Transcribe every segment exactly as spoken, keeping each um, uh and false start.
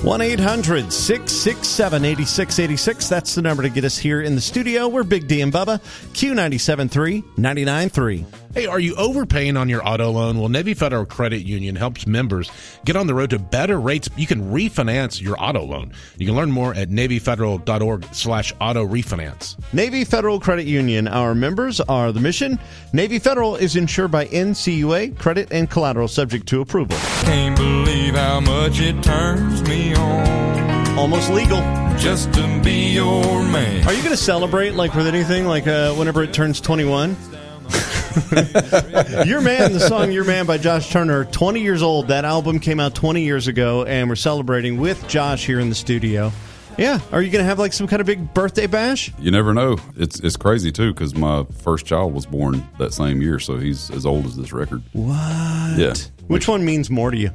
one eight hundred six six seven eight six eight six. That's the number to get us here in the studio. We're Big D and Bubba, Q ninety-seven point three, ninety-nine point three. Hey, are you overpaying on your auto loan? Well, Navy Federal Credit Union helps members get on the road to better rates. You can refinance your auto loan. You can learn more at NavyFederal.org slash auto refinance. Navy Federal Credit Union. Our members are the mission. Navy Federal is insured by N C U A. Credit and collateral subject to approval. Can't believe how much it turns me on. Almost legal. Just to be your man. Are you going to celebrate like with anything, like uh, whenever it turns twenty-one? Your Man, the song Your Man by Josh Turner, twenty years old. That album came out twenty years ago, and we're celebrating with Josh here in the studio. Yeah. Are you going to have like some kind of big birthday bash? You never know. It's it's crazy, too, because my first child was born that same year, so he's as old as this record. What? Yeah. Which one means more to you?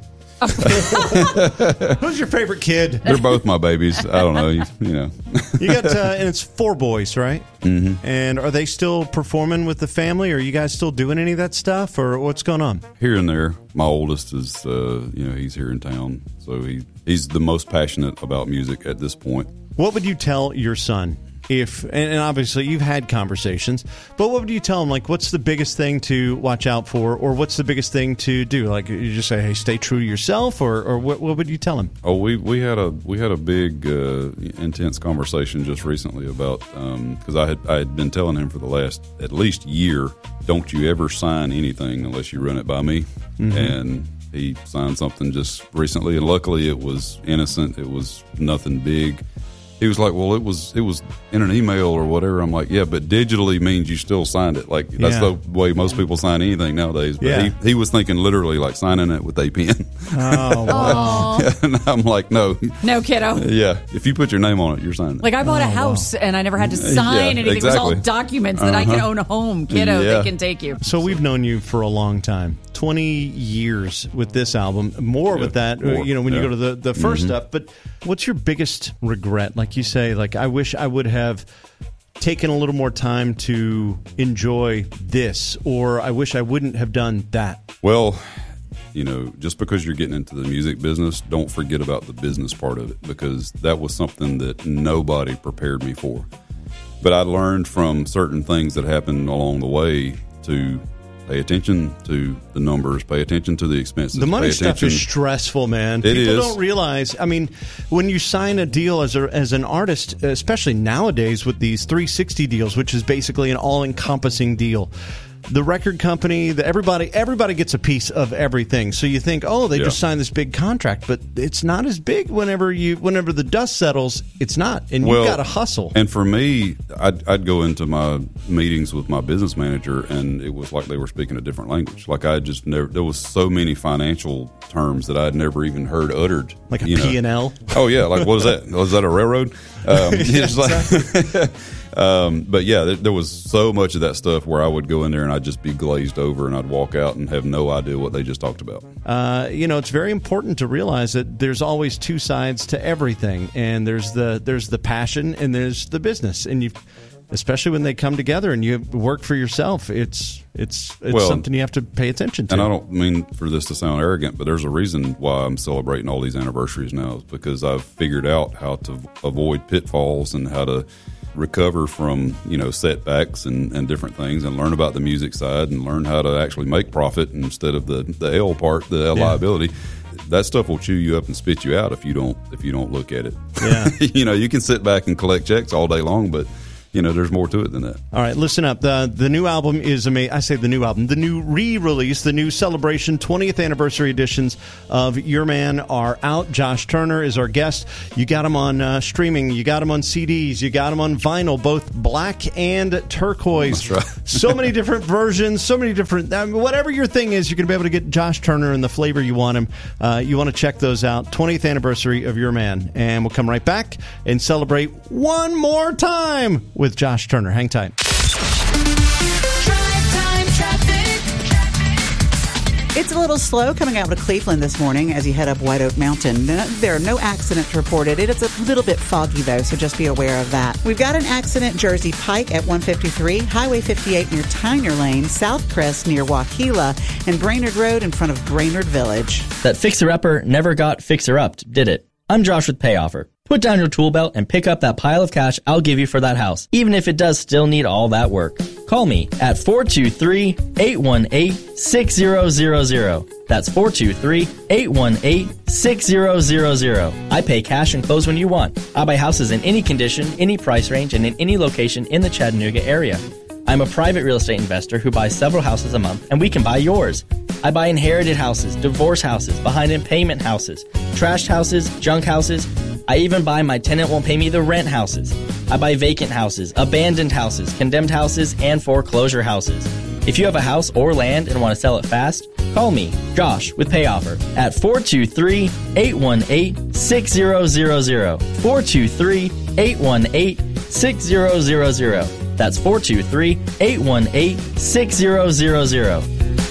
Who's your favorite kid? They're both my babies. I don't know. You, you know. You got, uh, and it's four boys, right? Mm-hmm. And are they still performing with the family? Are you guys still doing any of that stuff, or what's going on? Here and there. My oldest is, uh, you know, he's here in town, so he he's the most passionate about music at this point. What would you tell your son? If and, and obviously you've had conversations, but what would you tell him? Like, what's the biggest thing to watch out for, or what's the biggest thing to do? Like, you just say, "Hey, stay true to yourself," or, or what? What would you tell him? Oh, we, we had a we had a big uh, intense conversation just recently about because um, I had I had been telling him for the last at least year, don't you ever sign anything unless you run it by me, mm-hmm. and he signed something just recently, and luckily it was innocent. It was nothing big. He was like, well, it was it was in an email or whatever. I'm like, yeah, but digitally means you still signed it. Like, that's yeah. the way most people sign anything nowadays. But yeah. he, he was thinking literally like signing it with a pen. Oh, wow. Yeah, and I'm like, no. No, kiddo. Yeah, if you put your name on it, you're signing it. Like, I bought oh, a house, wow. and I never had to sign Yeah, anything. exactly. It was all documents that uh-huh. I can own a home. Kiddo, Yeah. they can take you. So we've known you for a long time, twenty years with this album, more Yeah, with that, more. you know, when Yeah. you go to the, the first Mm-hmm. stuff. But what's your biggest regret? Like you say, like, I wish I would have taken a little more time to enjoy this, or I wish I wouldn't have done that. Well, you know, just because you're getting into the music business, don't forget about the business part of it, because that was something that nobody prepared me for. But I learned from certain things that happened along the way to pay attention to the numbers, pay attention to the expenses. The money pay stuff attention. is stressful, man. It People is. don't realize. I mean, when you sign a deal as a, as an artist, especially nowadays with these three sixty deals, which is basically an all-encompassing deal, the record company, the, everybody, everybody gets a piece of everything. So you think, oh, they Yeah. just signed this big contract, but it's not as big. Whenever you, whenever the dust settles, it's not, and Well, you've got to hustle. And for me, I'd, I'd go into my meetings with my business manager, and it was like they were speaking a different language. Like I just never, there was so many financial terms that I'd never even heard uttered. Like a you know. P and L. Oh yeah, like what is that? Was that a railroad? Um, Yeah, it's like, um, but yeah, there, there was so much of that stuff where I would go in there and I'd just be glazed over, and I'd walk out and have no idea what they just talked about. Uh, you know, it's very important to realize that there's always two sides to everything, and there's the there's the passion and there's the business, and you, especially when they come together and you work for yourself, it's it's it's Well, something you have to pay attention to. And I don't mean for this to sound arrogant, but there's a reason why I'm celebrating all these anniversaries now, is because I've figured out how to avoid pitfalls and how to recover from, you know, setbacks and, and different things, and learn about the music side and learn how to actually make profit instead of the, the L part, the Yeah. liability. That stuff will chew you up and spit you out if you don't if you don't look at it. Yeah. You know, you can sit back and collect checks all day long, but you know, there's more to it than that. All right, listen up. The the new album is amazing. I say the new album. The new re-release, the new celebration twentieth anniversary editions of Your Man are out. Josh Turner is our guest. You got him on uh, streaming. You got him on C Ds. You got him on vinyl, both black and turquoise. That's right. So many different versions, so many different... I mean, whatever your thing is, you're going to be able to get Josh Turner in the flavor you want him. Uh, you want to check those out. twentieth anniversary of Your Man. And we'll come right back and celebrate one more time with Josh Turner. Hang tight. It's a little slow coming out of Cleveland this morning as you head up White Oak Mountain. There are no accidents reported. It is a little bit foggy, though, so just be aware of that. We've got an accident Jersey Pike at one fifty-three, Highway fifty-eight near Tyner Lane, South Crest near Waukila, and Brainerd Road in front of Brainerd Village. That fixer-upper never got fixer-upped, did it? I'm Josh with PayOffer. Put down your tool belt and pick up that pile of cash I'll give you for that house, even if it does still need all that work. Call me at four two three, eight one eight, six zero zero zero. That's four two three, eight one eight, six zero zero zero. I pay cash and close when you want. I buy houses in any condition, any price range, and in any location in the Chattanooga area. I'm a private real estate investor who buys several houses a month, and we can buy yours. I buy inherited houses, divorce houses, behind in payment houses, trashed houses, junk houses. I even buy my tenant won't pay me the rent houses. I buy vacant houses, abandoned houses, condemned houses, and foreclosure houses. If you have a house or land and want to sell it fast, call me, Josh, with PayOffer at four two three, eight one eight, six zero zero zero. four two three, eight one eight, six zero zero zero. That's four two three, eight one eight, six zero zero zero.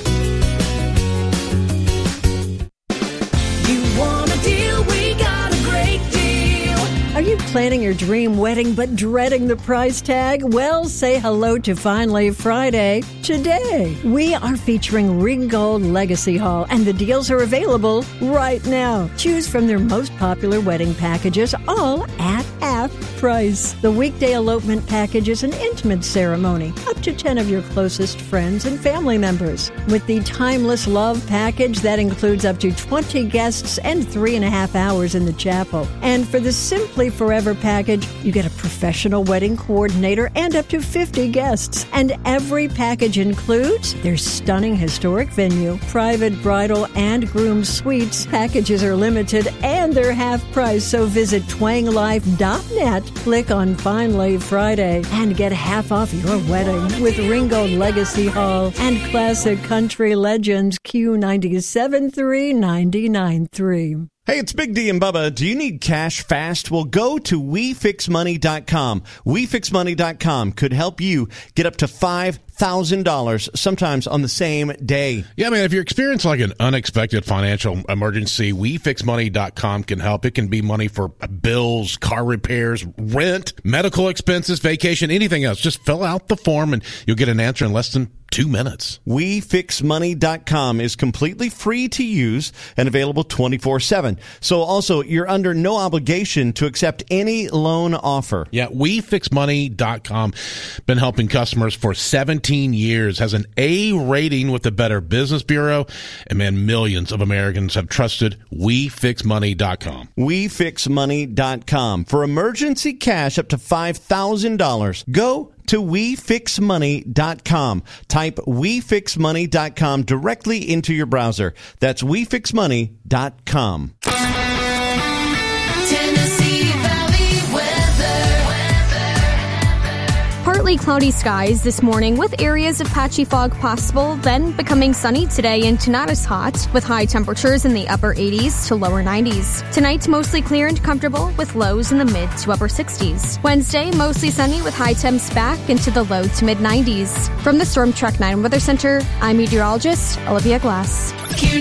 Are you planning your dream wedding but dreading the price tag? Well, say hello to Finally Friday today. We are featuring Ringgold Legacy Hall, and the deals are available right now. Choose from their most popular wedding packages, all at half price. The weekday elopement package is an intimate ceremony, up to ten of your closest friends and family members. With the Timeless Love package, that includes up to twenty guests and three and a half hours in the chapel. And for the Simply Forever package, you get a professional wedding coordinator and up to fifty guests. And every package includes their stunning historic venue, private bridal and groom suites. Packages are limited and they're half price, so visit twang life dot net, click on Finally Friday, and get half off your wedding with Ringgold Legacy Hall and classic country legends Q ninety-seven three, ninety-nine three. Hey, it's Big D and Bubba. Do you need cash fast? Well, go to we fix money dot com. we fix money dot com could help you get up to five thousand dollars, sometimes on the same day. Yeah, I mean, if you're experiencing like an unexpected financial emergency, we fix money dot com can help. It can be money for bills, car repairs, rent, medical expenses, vacation, anything else. Just fill out the form and you'll get an answer in less than two minutes. we fix money dot com is completely free to use and available twenty-four seven. So also, you're under no obligation to accept any loan offer. Yeah, we fix money dot com. Been helping customers for seventeen years, has an A rating with the Better Business Bureau, and man, millions of Americans have trusted we fix money dot com. we fix money dot com. For emergency cash up to five thousand dollars, go to we fix money dot com. Type we fix money dot com directly into your browser. That's we fix money dot com. Tennessee Valley weather. Partly cloudy skies this morning with areas of patchy fog possible, then becoming sunny today and not as hot, with high temperatures in the upper eighties to lower nineties. Tonight, mostly clear and comfortable with lows in the mid to upper sixties. Wednesday, mostly sunny with high temps back into the low to mid nineties. From the Storm Track nine Weather Center, I'm meteorologist Olivia Glass.